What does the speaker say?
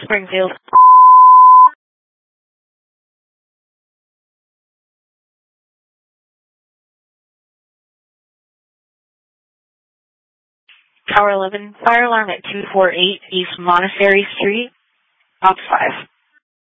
Springfield. Tower 11, fire alarm at 248 East Monastery Street, Ops 5.